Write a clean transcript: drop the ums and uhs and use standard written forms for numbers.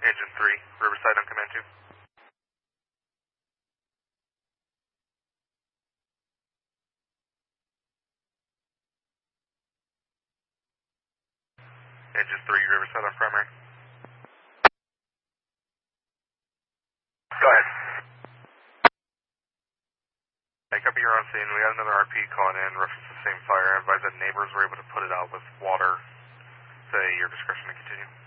Engine 3, Riverside on command 2. Engine 3, Riverside on primary. Go ahead. I copy, you're on scene. We got another RP calling in, reference the same fire. I advise that neighbors were able to put it out with water. Say your discretion to continue.